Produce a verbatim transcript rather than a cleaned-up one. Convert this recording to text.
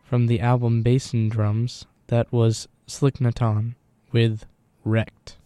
From the album Basin Drums, that was Slick Natan with Wrecked.